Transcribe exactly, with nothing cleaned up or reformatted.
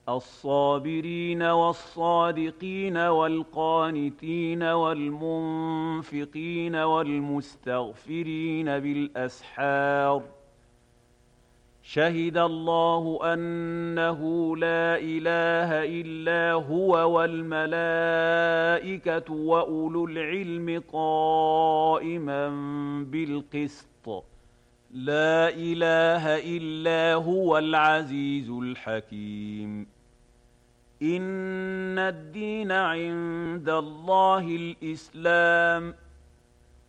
الصابرين والصادقين والقانتين والمنفقين والمستغفرين بالأسحار شهد الله أنه لا إله إلا هو والملائكة وأولو العلم قائما بالقسط لا إله إلا هو العزيز الحكيم إن الدين عند الله الإسلام